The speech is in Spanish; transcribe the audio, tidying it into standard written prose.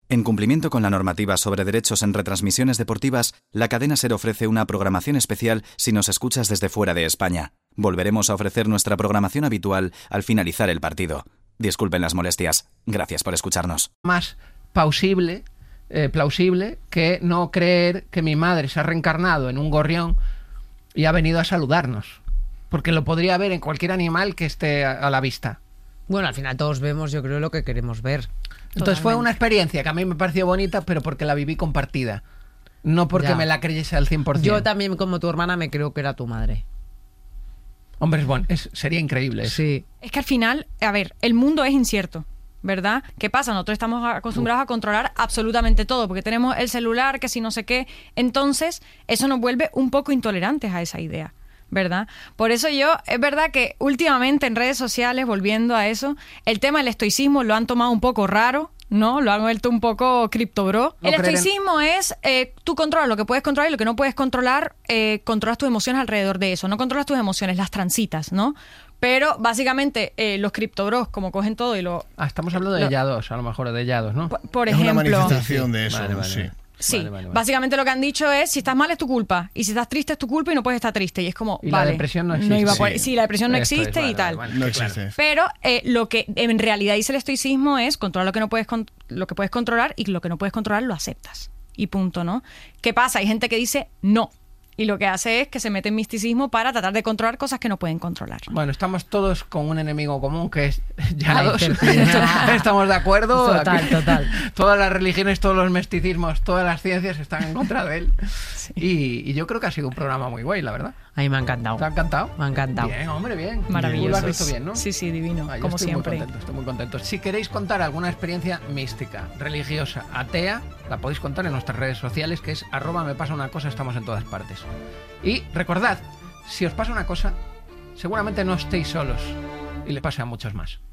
En cumplimiento con la normativa sobre derechos en retransmisiones deportivas, la cadena SER ofrece una programación especial si nos escuchas desde fuera de España. Volveremos a ofrecer nuestra programación habitual al finalizar el partido. Disculpen las molestias. Gracias por escucharnos. Más plausible que no creer que mi madre se ha reencarnado en un gorrión y ha venido a saludarnos. Porque lo podría ver en cualquier animal que esté a la vista. Bueno, al final todos vemos, yo creo, lo que queremos ver. Entonces fue una experiencia que a mí me pareció bonita, pero porque la viví compartida. No porque me la creyese al 100%. Yo también, como tu hermana, me creo que era tu madre. Hombre, es bueno, sería increíble eso. Sí. Es que al final, a ver, el mundo es incierto, ¿verdad? ¿Qué pasa? Nosotros estamos acostumbrados a controlar absolutamente todo, porque tenemos el celular, que si no sé qué. Entonces, eso nos vuelve un poco intolerantes a esa idea, ¿verdad? Por eso es verdad que últimamente en redes sociales, volviendo a eso, el tema del estoicismo lo han tomado un poco raro, ¿no? Lo han vuelto un poco criptobro. El estoicismo es, tú controlas lo que puedes controlar y lo que no puedes controlar, controlas tus emociones alrededor de eso. No controlas tus emociones, las transitas, ¿no? Pero básicamente los criptobros, como cogen todo y lo... estamos hablando de Yados, a lo mejor, de Yados, ¿no? Por ejemplo... Es una manifestación de eso, vale. sí. Sí, vale. Básicamente lo que han dicho es, si estás mal es tu culpa, y si estás triste es tu culpa y no puedes estar triste. Y es como, y vale, la depresión no existe. Sí, la depresión no existe y tal. No existe. Pero lo que en realidad dice el estoicismo es controlar lo que puedes controlar, y lo que no puedes controlar lo aceptas. Y punto, ¿no? ¿Qué pasa? Hay gente que dice no. Y lo que hace es que se mete en misticismo para tratar de controlar cosas que no pueden controlar. Bueno, estamos todos con un enemigo común que es Yados. Estamos de acuerdo. Total. Todas las religiones, todos los misticismos, todas las ciencias están en contra de él. Sí. Y yo creo que ha sido un programa muy guay, la verdad. A mí me ha encantado. ¿Te ha encantado? Me ha encantado. Bien, hombre, bien. Maravilloso. Lo has visto bien, ¿no? Sí, divino, como siempre. Estoy muy contento. Si queréis contar alguna experiencia mística, religiosa, atea, la podéis contar en nuestras redes sociales, que es @mepasaUnaCosa, estamos en todas partes. Y recordad, si os pasa una cosa, seguramente no estéis solos y le pase a muchos más.